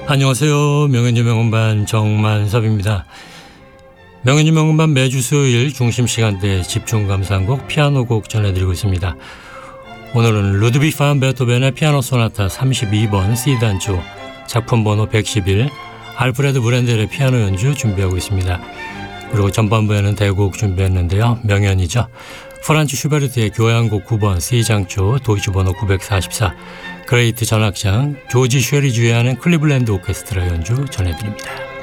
안녕하세요. 명현주 명음반 정만섭입니다. 명현주 명음반 매주 수요일 중심 시간대에 집중 감상곡 피아노 곡 전해드리고 있습니다. 오늘은 루드비크 반 베토벤의 피아노 소나타 32번 C단조 작품 번호 111 알프레드 브렌델의 피아노 연주 준비하고 있습니다. 그리고 전반부에는 대곡 준비했는데요. 명연이죠. 프란츠 슈베르트의 교향곡 9번 C장조 도이치 번호 944 그레이트 전악장 조지 쉐리 주의하는 클리블랜드 오케스트라 연주 전해드립니다.